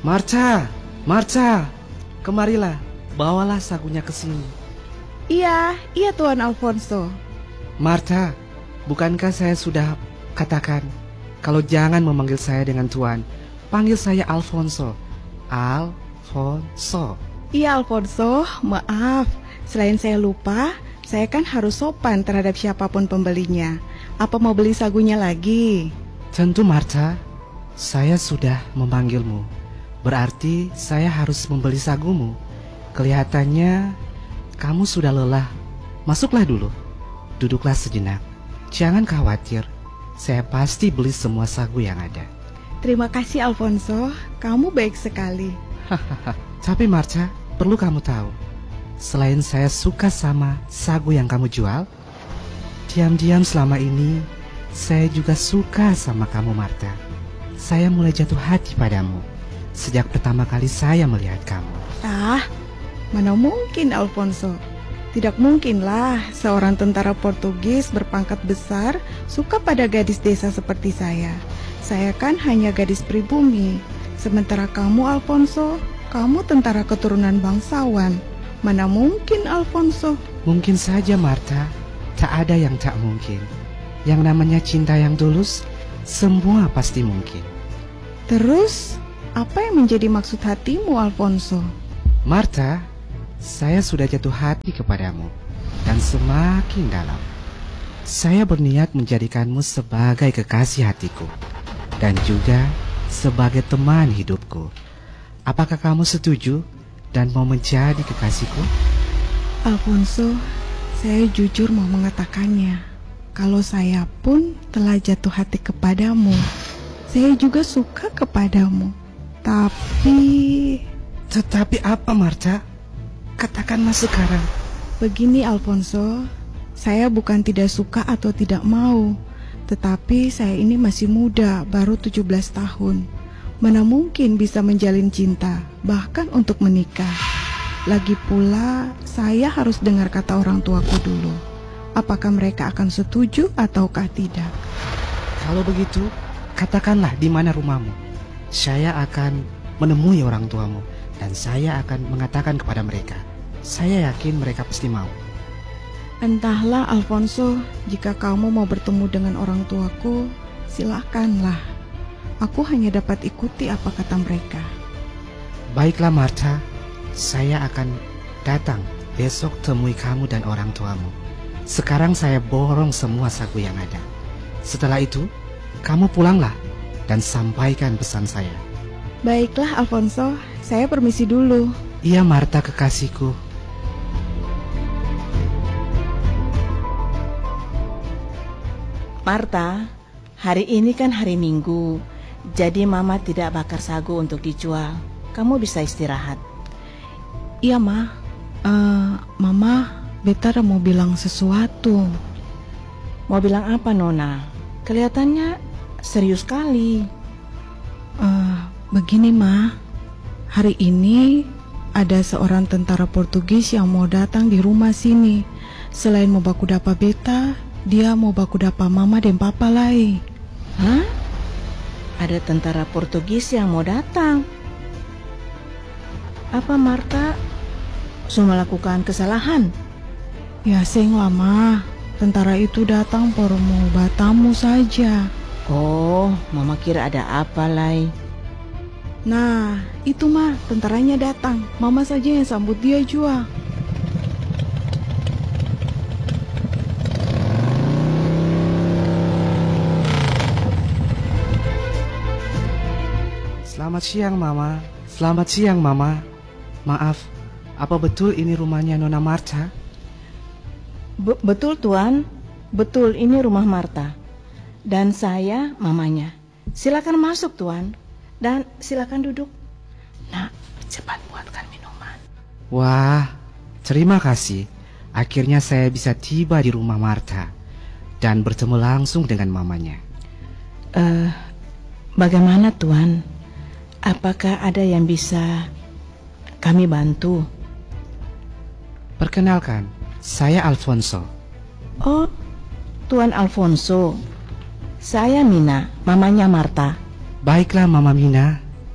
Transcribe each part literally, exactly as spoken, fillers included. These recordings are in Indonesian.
Marta, Marta, kemarilah, bawalah sagunya ke sini. Iya, iya Tuan Alfonso. Marta, bukankah saya sudah katakan kalau jangan memanggil saya dengan Tuan, panggil saya Alfonso. Alfonso. Iya Alfonso, maaf. Selain saya lupa, saya kan harus sopan terhadap siapapun pembelinya. Apa mau beli sagunya lagi? Tentu Marta, saya sudah memanggilmu. Berarti saya harus membeli sagumu. Kelihatannya kamu sudah lelah. Masuklah dulu. Duduklah sejenak. Jangan khawatir. Saya pasti beli semua sagu yang ada. Terima kasih Alfonso, kamu baik sekali. Tapi Marta, perlu kamu tahu, selain saya suka sama sagu yang kamu jual, diam-diam selama ini saya juga suka sama kamu Marta. Saya mulai jatuh hati padamu sejak pertama kali saya melihat kamu. Ah, mana mungkin Alfonso. Tidak mungkinlah seorang tentara Portugis berpangkat besar suka pada gadis desa seperti saya. Saya kan hanya gadis pribumi. Sementara kamu Alfonso, kamu tentara keturunan bangsawan. Mana mungkin Alfonso? Mungkin saja Marta, tak ada yang tak mungkin. Yang namanya cinta yang tulus, semua pasti mungkin. Terus, apa yang menjadi maksud hatimu Alfonso? Marta, saya sudah jatuh hati kepadamu, dan semakin dalam. Saya berniat menjadikanmu sebagai kekasih hatiku, dan juga sebagai teman hidupku. Apakah kamu setuju dan mau menjadi kekasihku? Alfonso, saya jujur mau mengatakannya. Kalau saya pun telah jatuh hati kepadamu, saya juga suka kepadamu. Tapi... Tetapi apa Marta? Katakanlah sekarang. Begini Alfonso, saya bukan tidak suka atau tidak mau, tetapi saya ini masih muda, baru tujuh belas tahun. Mana mungkin bisa menjalin cinta, bahkan untuk menikah. Lagi pula, saya harus dengar kata orang tuaku dulu. Apakah mereka akan setuju ataukah tidak? Kalau begitu, katakanlah di mana rumahmu. Saya akan menemui orang tuamu, dan saya akan mengatakan kepada mereka. Saya yakin mereka pasti mau. Entahlah Alfonso, jika kamu mau bertemu dengan orang tuaku, silakanlah. Aku hanya dapat ikuti apa kata mereka. Baiklah Marta, saya akan datang besok temui kamu dan orang tuamu. Sekarang saya borong semua sagu yang ada. Setelah itu, kamu pulanglah dan sampaikan pesan saya. Baiklah Alfonso, saya permisi dulu. Iya Marta kekasihku. Marta, hari ini kan hari Minggu, jadi Mama tidak bakar sagu untuk dijual. Kamu bisa istirahat. Iya Ma, uh, Mama, beta mau bilang sesuatu. Mau bilang apa Nona? Kelihatannya serius sekali. Uh, begini Ma, hari ini ada seorang tentara Portugis yang mau datang di rumah sini. Selain mau baku dapa beta, dia mau baku dapa Mama dan Papa lagi. Hah? Ada tentara Portugis yang mau datang? Apa Marta sudah melakukan kesalahan? Ya seng lama, tentara itu datang por mau batamu saja. Oh, Mama kira ada apa lagi. Nah, itu mah tentaranya datang. Mama saja yang sambut dia juga. Selamat siang Mama. Selamat siang Mama. Maaf, apa betul ini rumahnya Nona Marta? Be- betul Tuan, betul ini rumah Marta. Dan saya mamanya. Silakan masuk Tuan. Dan silakan duduk. Nah, cepat buatkan minuman. Wah, terima kasih. Akhirnya saya bisa tiba di rumah Marta dan bertemu langsung dengan mamanya. Eh, uh, bagaimana Tuan? Apakah ada yang bisa kami bantu? Perkenalkan, saya Alfonso. Oh, Tuan Alfonso. Saya Mina, mamanya Marta. Baiklah Mama Mina,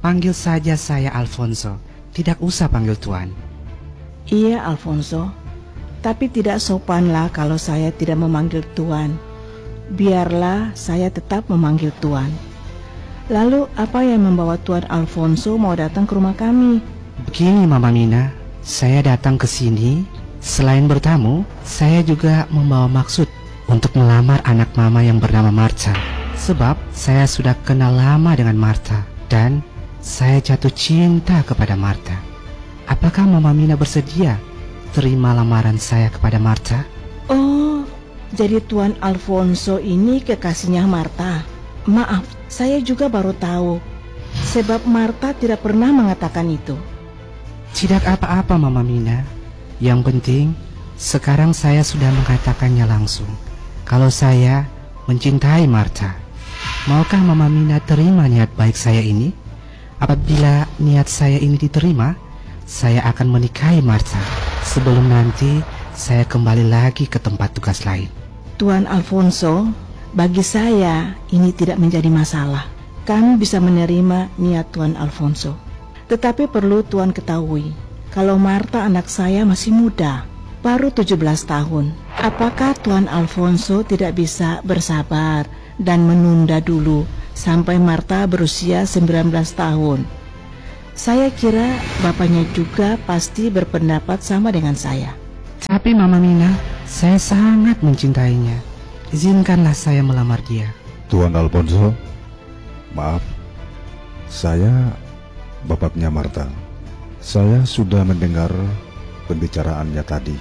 Panggil saja saya Alfonso. Tidak usah panggil Tuan. Iya, Alfonso. Tapi tidak sopanlah kalau saya tidak memanggil Tuan. Biarlah saya tetap memanggil Tuan. Lalu apa yang membawa Tuan Alfonso mau datang ke rumah kami? Begini Mama Mina, saya datang ke sini selain bertamu, saya juga membawa maksud untuk melamar anak Mama yang bernama Marta. Sebab saya sudah kenal lama dengan Marta dan saya jatuh cinta kepada Marta. Apakah Mama Mina bersedia terima lamaran saya kepada Marta? Oh, jadi Tuan Alfonso ini kekasihnya Marta. Maaf, saya juga baru tahu. Sebab Marta tidak pernah mengatakan itu. Tidak apa-apa Mama Mina. Yang penting sekarang saya sudah mengatakannya langsung. Kalau saya mencintai Marta. Maukah Mama Mina terima niat baik saya ini? Apabila niat saya ini diterima, saya akan menikahi Marta. Sebelum nanti saya kembali lagi ke tempat tugas lain. Tuan Alfonso, bagi saya ini tidak menjadi masalah. Kami bisa menerima niat Tuan Alfonso. Tetapi perlu Tuan ketahui, kalau Marta anak saya masih muda, baru tujuh belas tahun. Apakah Tuan Alfonso tidak bisa bersabar dan menunda dulu sampai Marta berusia sembilan belas tahun? Saya kira bapaknya juga pasti berpendapat sama dengan saya. Tapi Mama Mina, saya sangat mencintainya. Izinkanlah saya melamar dia. Tuan Alfonso, maaf, saya bapaknya Marta. Saya sudah mendengar pembicaraannya tadi.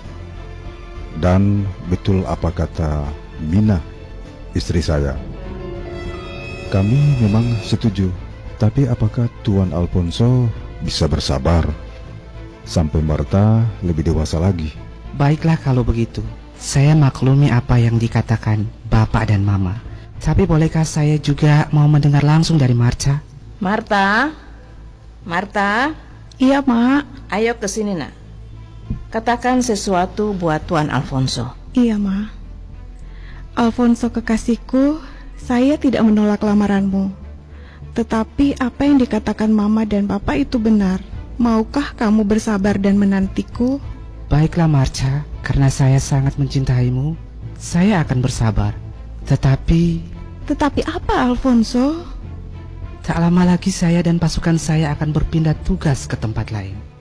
Dan betul apa kata Mina, istri saya. Kami memang setuju. Tapi apakah Tuan Alfonso bisa bersabar sampai Marta lebih dewasa lagi? Baiklah kalau begitu. Saya maklumi apa yang dikatakan Bapak dan Mama. Tapi bolehkah saya juga mau mendengar langsung dari Marta? Marta? Marta? Iya, Mak. Ayo ke sini, Nak. Katakan sesuatu buat Tuan Alfonso. Iya, Ma. Alfonso kekasihku, saya tidak menolak lamaranmu. Tetapi apa yang dikatakan Mama dan Papa itu benar. Maukah kamu bersabar dan menantiku? Baiklah Marta, karena saya sangat mencintaimu, saya akan bersabar. Tetapi... Tetapi apa, Alfonso? Tak lama lagi saya dan pasukan saya akan berpindah tugas ke tempat lain.